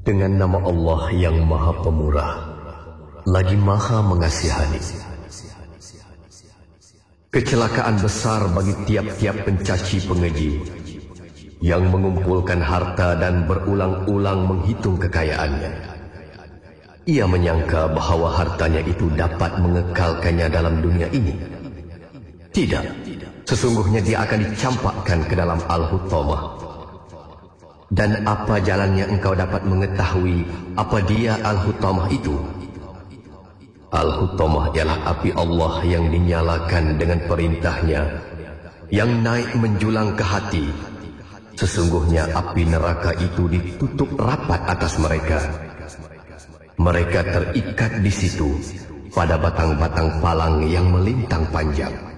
Dengan nama Allah yang Maha Pemurah, lagi Maha Mengasihani. Kecelakaan besar bagi tiap-tiap pencaci pengeji yang mengumpulkan harta dan berulang-ulang menghitung kekayaannya. Ia menyangka bahawa hartanya itu dapat mengekalkannya dalam dunia ini. Tidak, sesungguhnya dia akan dicampakkan ke dalam Al-Hutamah. Dan apa jalannya engkau dapat mengetahui apa dia Al-Hutamah itu? Al-Hutamah ialah api Allah yang dinyalakan dengan perintahnya, yang naik menjulang ke hati. Sesungguhnya api neraka itu ditutup rapat atas mereka. Mereka terikat di situ pada batang-batang palang yang melintang panjang.